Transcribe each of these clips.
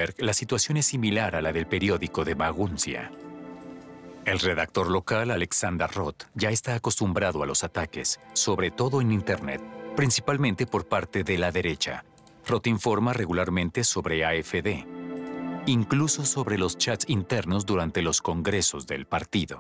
Württemberg, la situación es similar a la del periódico de Maguncia. El redactor local, Alexander Roth, ya está acostumbrado a los ataques, sobre todo en Internet, principalmente por parte de la derecha. Roth informa regularmente sobre AfD, incluso sobre los chats internos durante los congresos del partido.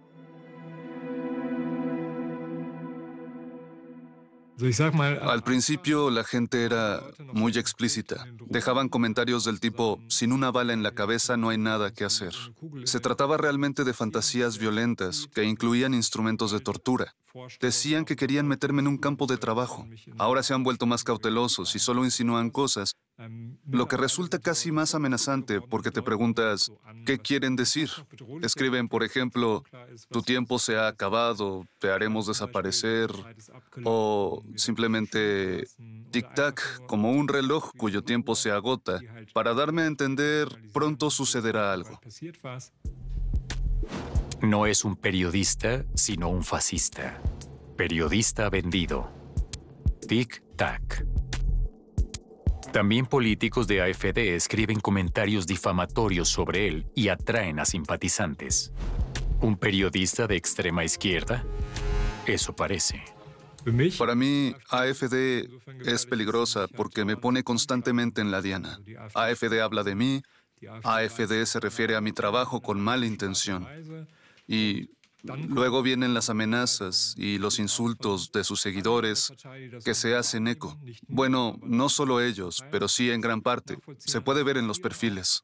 Al principio la gente era muy explícita. Dejaban comentarios del tipo, sin una bala en la cabeza no hay nada que hacer. Se trataba realmente de fantasías violentas que incluían instrumentos de tortura. Decían que querían meterme en un campo de trabajo. Ahora se han vuelto más cautelosos y solo insinúan cosas, lo que resulta casi más amenazante porque te preguntas, ¿qué quieren decir? Escriben, por ejemplo, tu tiempo se ha acabado, te haremos desaparecer, o simplemente tic-tac, como un reloj cuyo tiempo se agota, para darme a entender, pronto sucederá algo. No es un periodista, sino un fascista. Periodista vendido. Tic-tac. También políticos de AfD escriben comentarios difamatorios sobre él y atraen a simpatizantes. ¿Un periodista de extrema izquierda? Eso parece. Para mí, AfD es peligrosa porque me pone constantemente en la diana. AfD habla de mí, AfD se refiere a mi trabajo con mala intención. Y luego vienen las amenazas y los insultos de sus seguidores que se hacen eco. Bueno, no solo ellos, pero sí en gran parte. Se puede ver en los perfiles.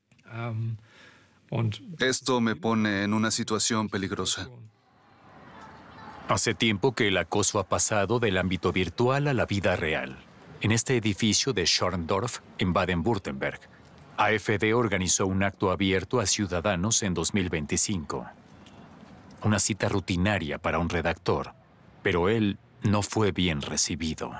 Esto me pone en una situación peligrosa. Hace tiempo que el acoso ha pasado del ámbito virtual a la vida real. En este edificio de Schorndorf, en Baden-Württemberg, AfD organizó un acto abierto a ciudadanos en 2025. Una cita rutinaria para un redactor, pero él no fue bien recibido.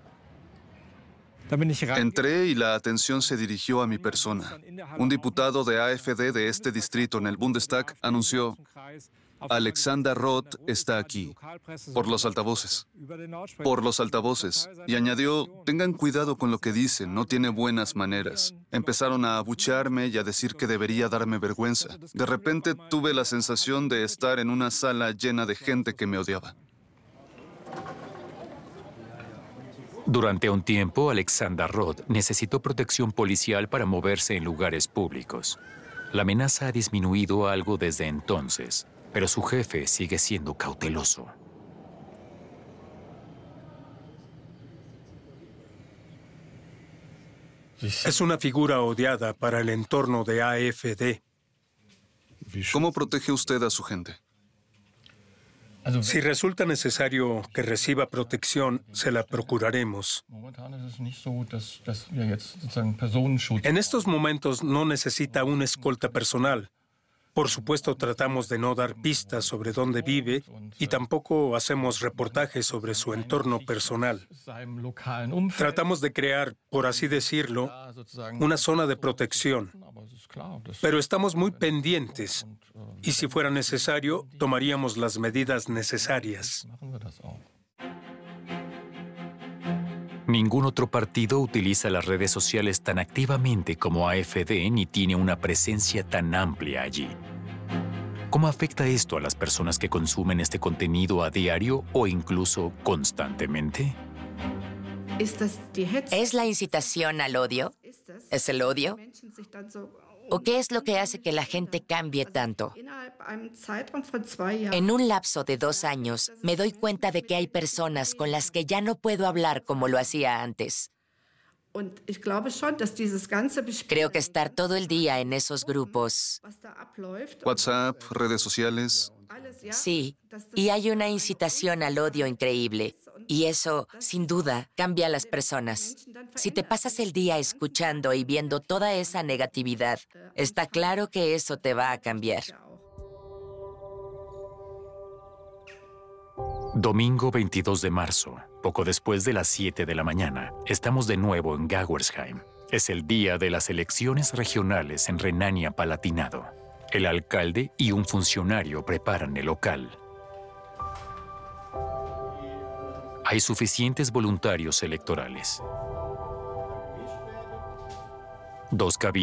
Entré y la atención se dirigió a mi persona. Un diputado de AfD de este distrito en el Bundestag anunció, Alexander Roth está aquí, por los altavoces. Por los altavoces. Y añadió, tengan cuidado con lo que dicen, no tiene buenas maneras. Empezaron a abuchearme y a decir que debería darme vergüenza. De repente tuve la sensación de estar en una sala llena de gente que me odiaba. Durante un tiempo, Alexander Roth necesitó protección policial para moverse en lugares públicos. La amenaza ha disminuido algo desde entonces, pero su jefe sigue siendo cauteloso. Es una figura odiada para el entorno de AfD. ¿Cómo protege usted a su gente? Si resulta necesario que reciba protección, se la procuraremos. En estos momentos no necesita una escolta personal. Por supuesto, tratamos de no dar pistas sobre dónde vive y tampoco hacemos reportajes sobre su entorno personal. Tratamos de crear, por así decirlo, una zona de protección. Pero estamos muy pendientes y si fuera necesario, tomaríamos las medidas necesarias. Ningún otro partido utiliza las redes sociales tan activamente como AfD ni tiene una presencia tan amplia allí. ¿Cómo afecta esto a las personas que consumen este contenido a diario o incluso constantemente? ¿Es la incitación al odio? ¿Es el odio? ¿O qué es lo que hace que la gente cambie tanto? En un lapso de 2 años, me doy cuenta de que hay personas con las que ya no puedo hablar como lo hacía antes. Creo que estar todo el día en esos grupos. WhatsApp, redes sociales. Sí, y hay una incitación al odio increíble. Y eso, sin duda, cambia a las personas. Si te pasas el día escuchando y viendo toda esa negatividad, está claro que eso te va a cambiar. Domingo 22 de marzo, poco después de las 7 de la mañana, estamos de nuevo en Gauersheim. Es el día de las elecciones regionales en Renania-Palatinado. El alcalde y un funcionario preparan el local. Hay suficientes voluntarios electorales. 2 cabildos